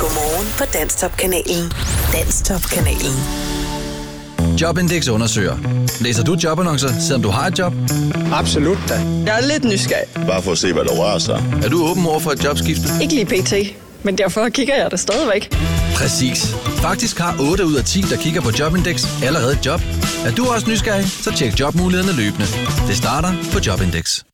Godmorgen på Danstop-kanalen. Danstop-kanalen. Jobindex undersøger. Læser du jobannoncer, selvom du har et job? Absolut da. Jeg er lidt nysgerrig. Bare for at se, hvad der rører sig. Er du åben over for et jobskifte? Ikke lige pt, men derfor kigger jeg det stadigvæk. Præcis. Faktisk har 8 ud af 10, der kigger på Jobindex, allerede et job. Er du også nysgerrig, så tjek jobmulighederne løbende. Det starter på Jobindex.